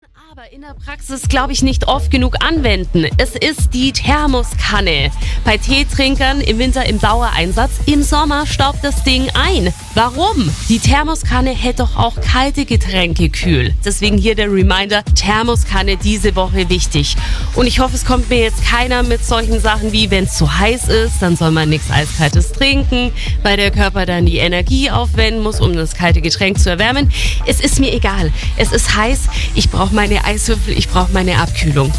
Aber in der Praxis, glaube ich, nicht oft genug anwenden. Es ist die Thermoskanne. Bei Teetrinkern im Winter im Dauereinsatz, im Sommer staubt das Ding ein. Warum? Die Thermoskanne hält doch auch kalte Getränke kühl. Deswegen hier der Reminder, Thermoskanne diese Woche wichtig. Und ich hoffe, es kommt mir jetzt keiner mit solchen Sachen wie, wenn es zu heiß ist, dann soll man nichts Eiskaltes trinken, weil der Körper dann die Energie aufwenden muss, um das kalte Getränk zu erwärmen. Es ist mir egal. Es ist heiß. Ich brauche meine Eiswürfel, ich brauche meine Abkühlung.